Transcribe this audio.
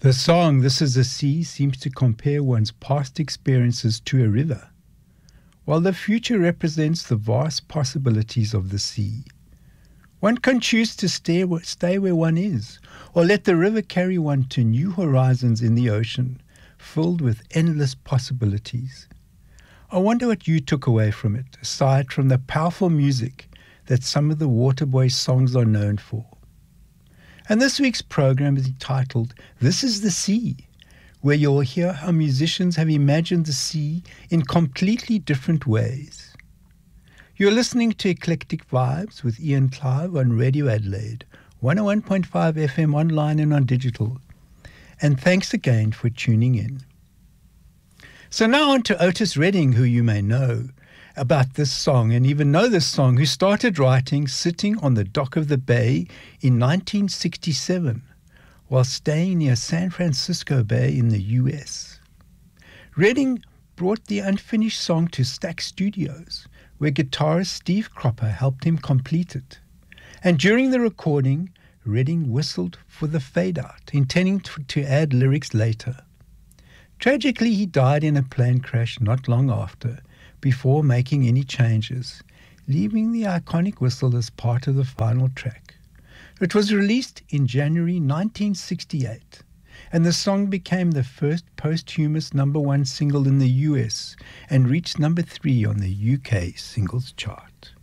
The song This Is the Sea seems to compare one's past experiences to a river, while the future represents the vast possibilities of the sea. One can choose to stay where one is, or let the river carry one to new horizons in the ocean, filled with endless possibilities. I wonder what you took away from it, aside from the powerful music that some of the Waterboy songs are known for. And this week's program is entitled This Is the Sea, where you'll hear how musicians have imagined the sea in completely different ways. You're listening to Eclectic Vibes with Ian Clive on Radio Adelaide, 101.5 FM online and on digital. And thanks again for tuning in. So now on to Otis Redding, who you may know about this song and even know this song, who started writing sitting on the dock of the bay in 1967 while staying near San Francisco Bay in the US. Redding brought the unfinished song to Stax Studios, where guitarist Steve Cropper helped him complete it. And during the recording, Redding whistled for the fade-out, intending to add lyrics later. Tragically, he died in a plane crash not long after, before making any changes, leaving the iconic whistle as part of the final track. It was released in January 1968, and the song became the first posthumous #1 single in the US and reached #3 on the UK singles chart.